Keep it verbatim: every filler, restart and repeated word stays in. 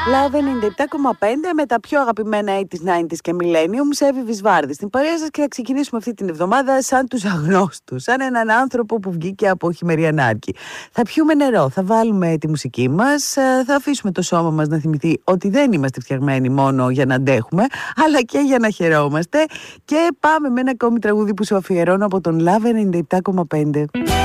Love ενενήντα επτά κόμμα πέντε με τα πιο αγαπημένα ογδόντα, ενενήντα και Millennium σε Εύη Βυσβάρδη. Στην παρέα σας και θα ξεκινήσουμε αυτή την εβδομάδα σαν τους αγνώστους, σαν έναν άνθρωπο που βγήκε από χειμεριανάρκη. Θα πιούμε νερό, θα βάλουμε τη μουσική μας, θα αφήσουμε το σώμα μας να θυμηθεί ότι δεν είμαστε φτιαγμένοι μόνο για να αντέχουμε, αλλά και για να χαιρόμαστε. Και πάμε με ένα ακόμη τραγούδι που σου αφιερώνω από τον Love ενενήντα επτά κόμμα πέντε.